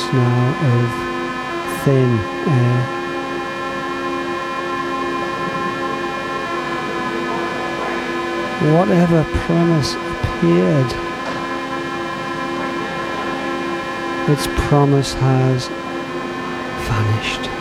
now of thin air. Whatever promise appeared, its promise has vanished.